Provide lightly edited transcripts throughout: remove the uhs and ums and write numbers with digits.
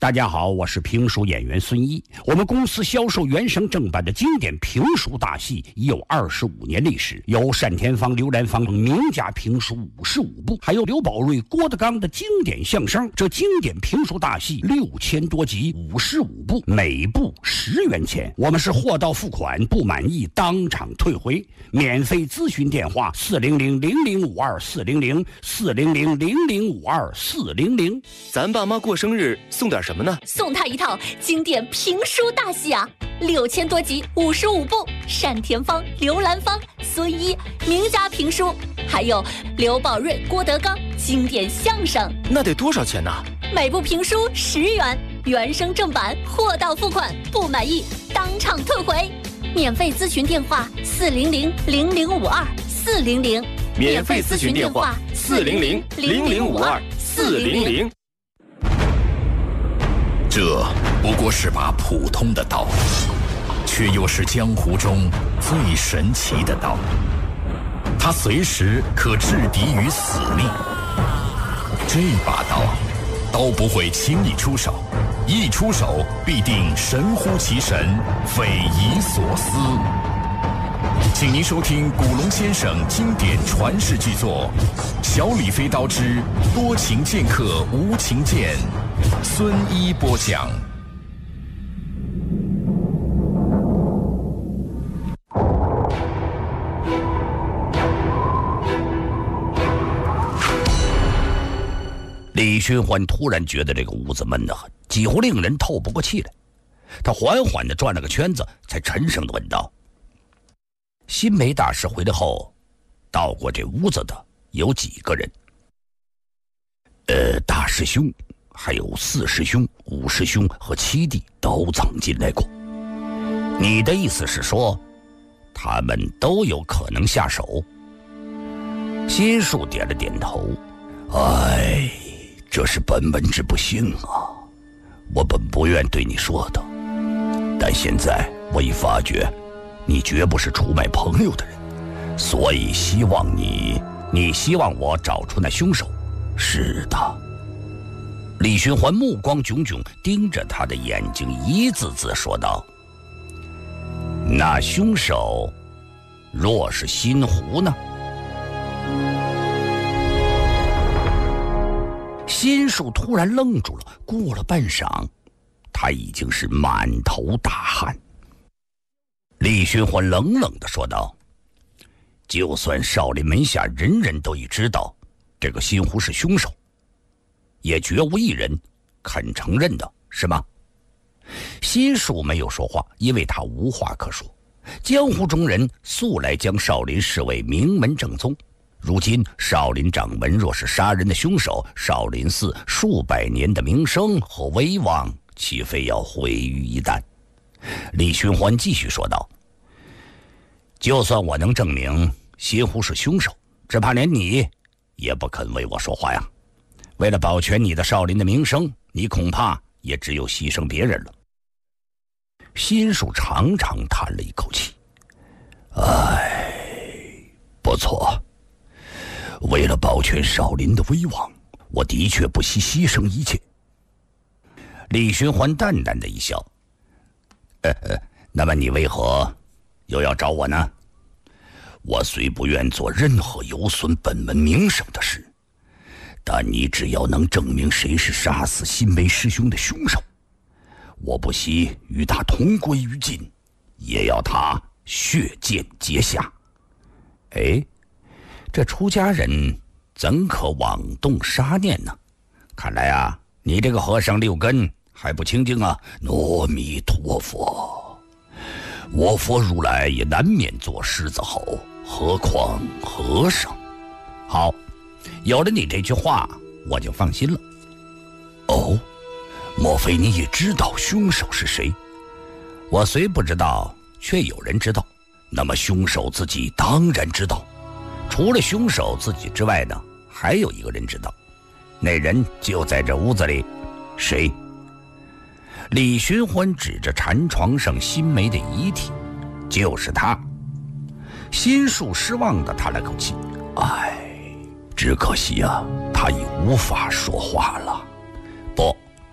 大家好，我是评书演员孙一。我们公司销售原声正版的经典评书大戏已有25年历史，有单田芳、刘兰芳名家评书55部，还有刘宝瑞、郭德纲的经典相声。这经典评书大戏6000多集，55部，每部10元钱。我们是货到付款，不满意当场退回。免费咨询电话400-0052-400，400-0052-400。 咱爸妈过生日送点什么呢？ 送他一套经典评书大戏啊，6000多集，55部，单田芳、刘兰芳、孙一名家评书，还有刘宝瑞、郭德纲经典相声。 那得多少钱呢？ 每部评书10元，原声正版，货到付款，不满意当场退回。免费咨询电话400-0052-400， 免费咨询电话400-0052-400。 这不过是把普通的刀，却又是江湖中最神奇的刀。它随时可置敌于死地。这把刀不会轻易出手，一出手必定神乎其神，匪夷所思。请您收听古龙先生经典传世巨作《小李飞刀之多情剑客无情剑》，孙一播讲。 李寻欢突然觉得这个屋子闷得很，几乎令人透不过气来。他缓缓地转了个圈子，才沉声地问道：新梅大师回来后，到过这屋子的有几个人？大师兄，还有4师兄、5师兄和7弟都曾进来过。你的意思是说，他们都有可能下手？心术点了点头。哎，这是本门之不幸啊！我本不愿对你说的，但现在我已发觉你绝不是出卖朋友的人，所以希望你希望我找出那凶手。是的。李寻欢目光炯炯盯着他的眼睛，一字字说道：那凶手若是新湖呢？心术突然愣住了，过了半晌，他已经是满头大汗。李寻欢冷冷地说道：就算少林门下人人都已知道这个新湖是凶手，也绝无一人肯承认的，是吗？心术没有说话，因为他无话可说。江湖中人素来将少林视为名门正宗，如今少林掌门若是杀人的凶手，少林寺数百年的名声和威望岂非要毁于一旦？李寻欢继续说道：就算我能证明新湖是凶手，只怕连你也不肯为我说话呀。为了保全你的少林的名声，你恐怕也只有牺牲别人了。心术长长叹了一口气：哎，不错，为了保全少林的威望，我的确不惜牺牲一切。李寻欢淡淡的一笑：那么你为何又要找我呢？我虽不愿做任何有损本门名声的事，但你只要能证明谁是杀死新梅师兄的凶手，我不惜与他同归于尽，也要他血溅阶下。哎，这出家人怎可妄动杀念呢？看来啊，你这个和尚6根还不清净啊！阿弥陀佛，我佛如来也难免做狮子吼，何况和尚？好，有了你这句话，我就放心了。哦，莫非你也知道凶手是谁？我虽不知道，却有人知道。那么凶手自己当然知道。除了凶手自己之外呢，还有一个人知道，那人就在这屋子里。谁？李寻欢指着禅床上新梅的遗体：就是他。心术失望地叹了口气：哎，只可惜啊，他已无法说话了。不，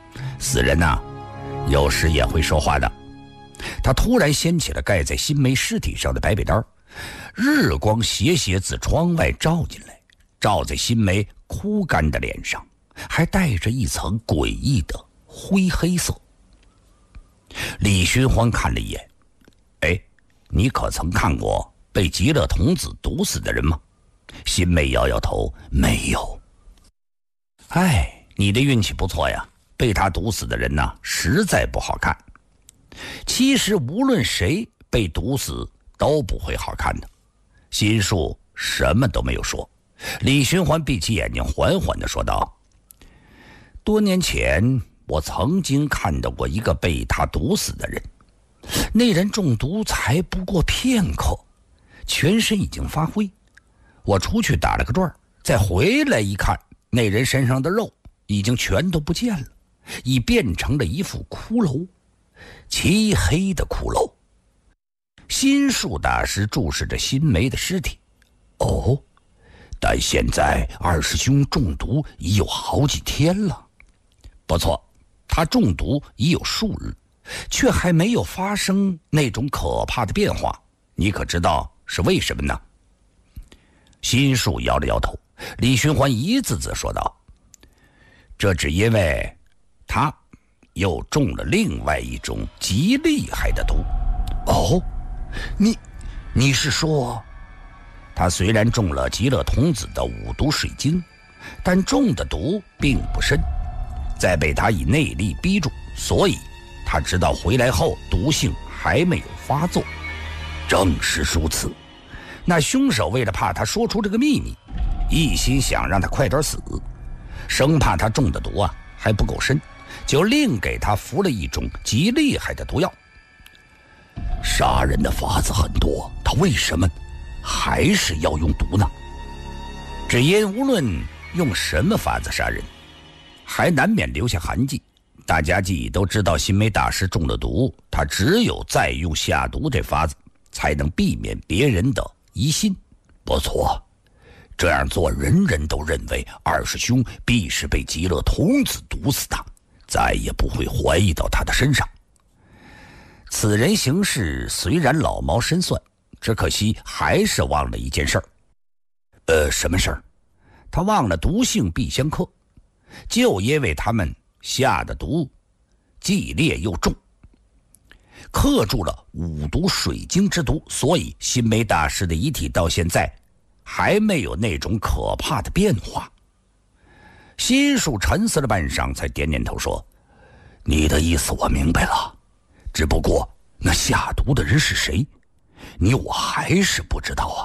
死人呐，有时也会说话的。他突然掀起了盖在新梅尸体上的白被单，日光斜斜自窗外照进来，照在新梅枯干的脸上，还带着一层诡异的灰黑色。李寻欢看了一眼，哎，你可曾看过被极乐童子毒死的人吗？新梅摇摇头，没有。哎，你的运气不错呀，被他毒死的人呢，实在不好看。其实无论谁被毒死都不会好看的。心术什么都没有说。李寻欢闭起眼睛，缓缓地说道：多年前我曾经看到过一个被他毒死的人，那人中毒才不过片刻，全身已经发灰。我出去打了个转，再回来一看，那人身上的肉已经全都不见了，已变成了一副骷髅，漆黑的骷髅。心术大师注视着新梅的尸体。哦，但现在二师兄中毒已有好几天了。不错，他中毒已有数日，却还没有发生那种可怕的变化。你可知道是为什么呢？心术摇了摇头。李寻欢一字字说道：这只因为他又中了另外一种极厉害的毒。哦，你是说，他虽然中了极乐童子的五毒水晶，但中的毒并不深，再被他以内力逼住，所以他直到回来后毒性还没有发作。正是如此，那凶手为了怕他说出这个秘密，一心想让他快点死，生怕他中的毒还不够深，就另给他服了一种极厉害的毒药。杀人的法子很多，他为什么还是要用毒呢？只因无论用什么法子杀人，还难免留下痕迹。大家既都知道新梅大师中了毒，他只有再用下毒这法子，才能避免别人的疑心。不错，这样做人人都认为二师兄必是被极乐童子毒死的，再也不会怀疑到他的身上。此人行事虽然老谋深算，只可惜还是忘了一件事儿。什么事儿？他忘了毒性必相克，就因为他们下的毒既烈又重，克住了五毒水晶之毒，所以新梅大师的遗体到现在还没有那种可怕的变化。心术沉思了半晌，才点点头说：你的意思我明白了，只不过那下毒的人是谁，我还是不知道啊。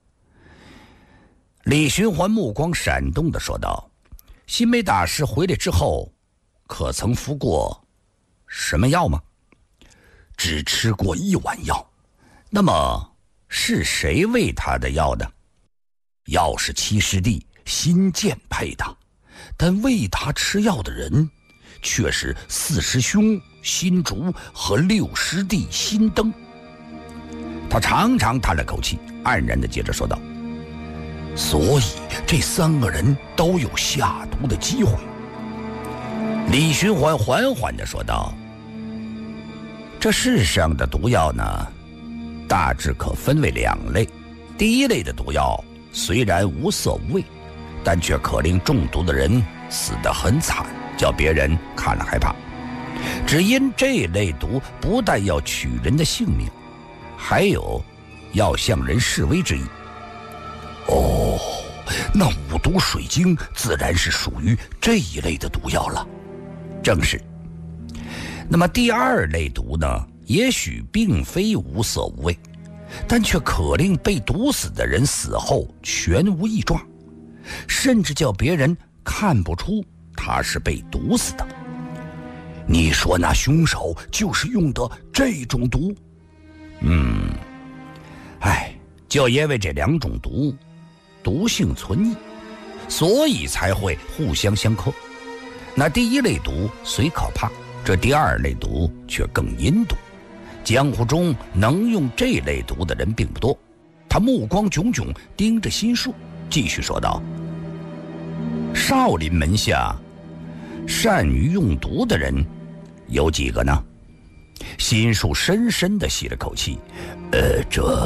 李寻欢目光闪动地说道：新梅大师回来之后，可曾服过什么药吗？只吃过一碗药。那么是谁喂他的药呢？药是七师弟新建配的，但喂他吃药的人却是四师兄新竹和六师弟新登。他长长叹了口气，黯然地接着说道：所以这三个人都有下毒的机会。李寻欢缓缓地说道：这世上的毒药呢，大致可分为两类。第一类的毒药虽然无色无味，但却可令中毒的人死得很惨，叫别人看了害怕。只因这类毒不但要取人的性命，还有要向人示威之意。哦，那五毒水晶自然是属于这一类的毒药了。正是。那么第二类毒呢，也许并非无色无味，但却可令被毒死的人死后全无异状，甚至叫别人看不出他是被毒死的。你说那凶手就是用的这种毒？就因为这两种毒毒性存异，所以才会互相相克。那第一类毒虽可怕，这第二类毒却更阴毒。江湖中能用这类毒的人并不多。他目光炯炯盯着心术，继续说道：少林门下善于用毒的人有几个呢？心术深深地吸了口气，这